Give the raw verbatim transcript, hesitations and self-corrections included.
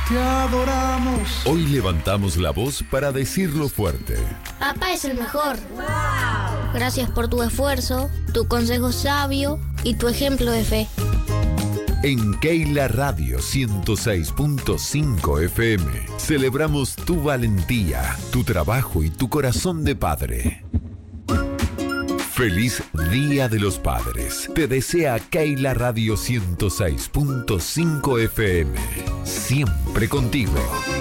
Te adoramos. Hoy levantamos la voz para decirlo fuerte. Papá es el mejor. ¡Wow! Gracias por tu esfuerzo, tu consejo sabio y tu ejemplo de fe. En Keila Radio ciento seis punto cinco F M celebramos tu valentía, tu trabajo y tu corazón de padre. Feliz Día de los Padres. Te desea Keila Radio ciento seis punto cinco F M. Siempre contigo.